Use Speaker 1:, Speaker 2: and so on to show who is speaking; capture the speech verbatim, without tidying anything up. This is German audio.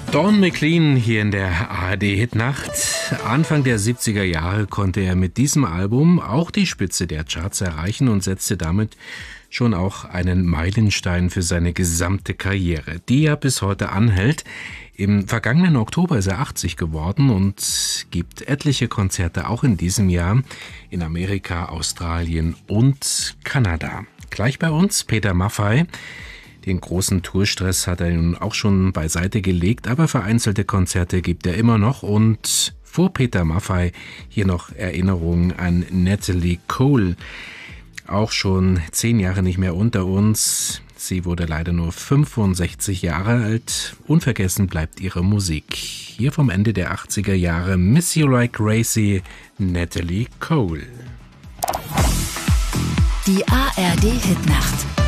Speaker 1: Don McLean hier in der A R D-Hitnacht. Anfang der siebziger Jahre konnte er mit diesem Album auch die Spitze der Charts erreichen und setzte damit schon auch einen Meilenstein für seine gesamte Karriere, die ja bis heute anhält. Im vergangenen Oktober ist er achtzig geworden und gibt etliche Konzerte auch in diesem Jahr in Amerika, Australien und Kanada. Gleich bei uns Peter Maffay. Den großen Tourstress hat er nun auch schon beiseite gelegt, aber vereinzelte Konzerte gibt er immer noch. Und vor Peter Maffay hier noch Erinnerungen an Natalie Cole. Auch schon zehn Jahre nicht mehr unter uns. Sie wurde leider nur fünfundsechzig Jahre alt. Unvergessen bleibt ihre Musik. Hier vom Ende der achtziger Jahre Miss You Like Crazy, Natalie Cole.
Speaker 2: Die A R D-Hitnacht.